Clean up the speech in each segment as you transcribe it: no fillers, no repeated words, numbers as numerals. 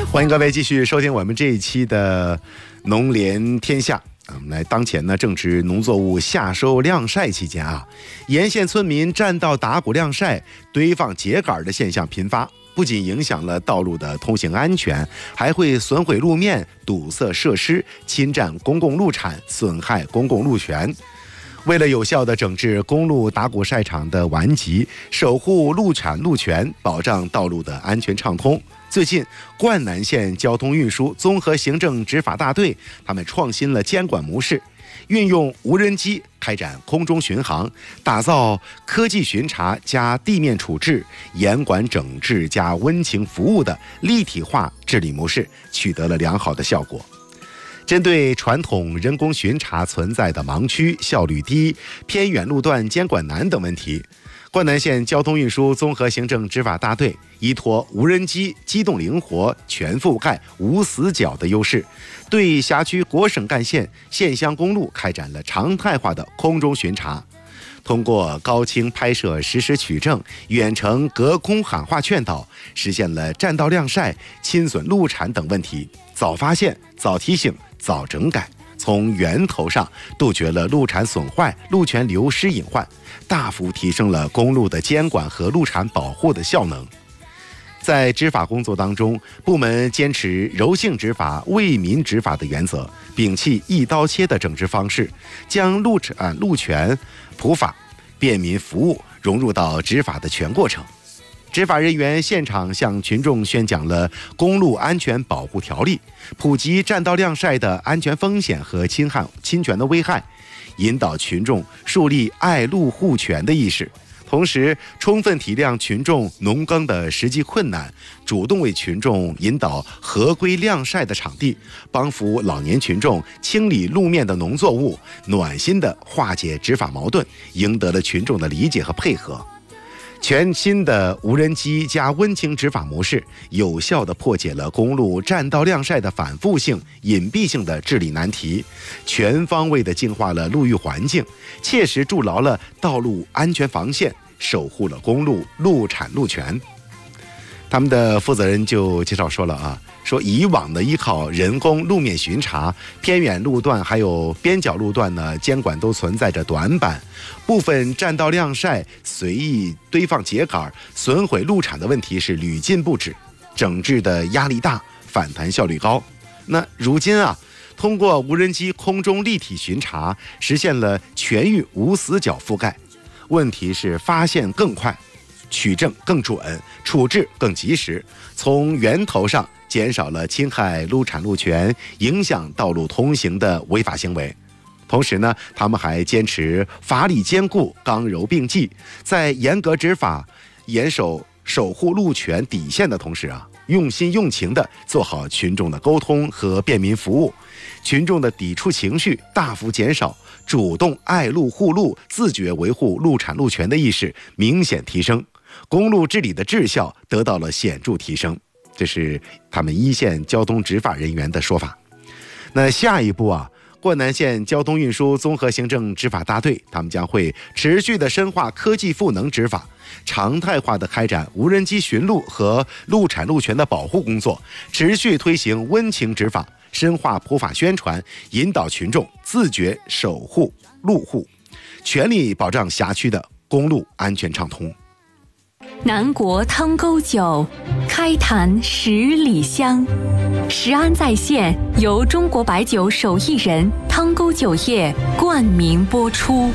欢迎各位继续收听我们这一期的农联天下。我们来，当前呢正值农作物夏收晾晒期间啊，沿线村民占道打谷晾晒、堆放秸秆的现象频发，不仅影响了道路的通行安全，还会损毁路面、堵塞设施、侵占公共路产、损害公共路权。为了有效地整治公路打谷晒场的顽疾，守护路产路权，保障道路的安全畅通，最近，灌南县交通运输综合行政执法大队他们创新了监管模式，运用无人机开展空中巡航，打造科技巡查加地面处置、严管整治加温情服务的立体化治理模式，取得了良好的效果。针对传统人工巡查存在的盲区、效率低、偏远路段监管难等问题，灌南县交通运输综合行政执法大队依托无人机机动灵活、全覆盖、无死角的优势，对辖区国省干线、县乡公路开展了常态化的空中巡查。通过高清拍摄、实时取证、远程隔空喊话劝导，实现了占道晾晒、侵损路产等问题早发现、早提醒、早整改，从源头上杜绝了路产损坏、路权流失隐患，大幅提升了公路的监管和路产保护的效能。在执法工作当中，部门坚持柔性执法、为民执法的原则，摒弃一刀切的整治方式，将路权、普法、便民服务融入到执法的全过程。执法人员现场向群众宣讲了《公路安全保护条例》，普及占道晾晒的安全风险和侵权的危害，引导群众树立爱路护权的意识。同时，充分体谅群众农耕的实际困难，主动为群众引导合规晾晒的场地，帮扶老年群众清理路面的农作物，暖心地化解执法矛盾，赢得了群众的理解和配合。全新的无人机加温情执法模式，有效地破解了公路占道晾晒的反复性、隐蔽性的治理难题，全方位地净化了路域环境，切实筑牢了道路安全防线，守护了公路路产路权。他们的负责人就介绍说了说以往的依靠人工路面巡查，偏远路段还有边角路段呢，监管都存在着短板，部分占道晾晒、随意堆放秸秆、损毁路产的问题是屡禁不止，整治的压力大，反弹效率高。那如今通过无人机空中立体巡查，实现了全域无死角覆盖，问题是发现更快，取证更准，处置更及时，从源头上减少了侵害路产路权、影响道路通行的违法行为。同时呢，他们还坚持法理兼顾、刚柔并济，在严格执法、守护路权底线的同时用心用情地做好群众的沟通和便民服务，群众的抵触情绪大幅减少，主动爱路护路、自觉维护路产路权的意识明显提升，公路治理的质效得到了显著提升。这是他们一线交通执法人员的说法。那下一步灌南县交通运输综合行政执法大队他们将会持续的深化科技赋能执法，常态化的开展无人机巡路和路产路权的保护工作，持续推行温情执法，深化普法宣传，引导群众自觉守护路护，全力保障辖区的公路安全畅通。 南国汤沟酒，开坛10里香。食安在线由中国白酒手艺人汤沟酒业冠名播出。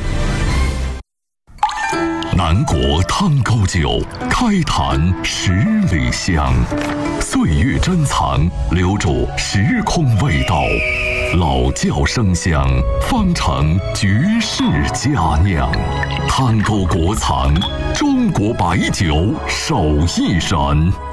南国汤沟酒，开坛10里香。岁月珍藏，留住时空味道。老窖生香，方成绝世佳酿。汤沟国藏，中国白酒手艺人。